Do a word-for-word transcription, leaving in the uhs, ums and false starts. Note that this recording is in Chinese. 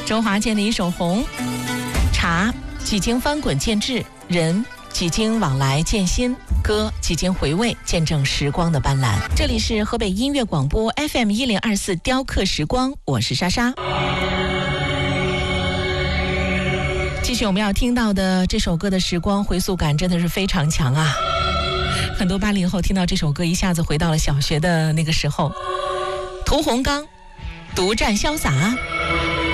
周华健的一首《红》。茶几经翻滚见质，人几经往来见心，歌几经回味见证时光的斑斓。这里是河北音乐广播 F M 一零二四雕刻时光，我是莎莎。继续我们要听到的这首歌的时光回溯感真的是非常强啊！很多八零后听到这首歌，一下子回到了小学的那个时候。屠洪刚，独占潇洒。